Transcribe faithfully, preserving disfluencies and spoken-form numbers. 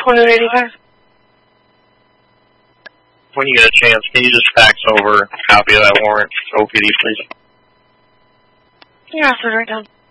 twenty eighty-five. When you get a chance, can you just fax over a copy of that warrant to O P D, please? Yeah, I'll put it right down.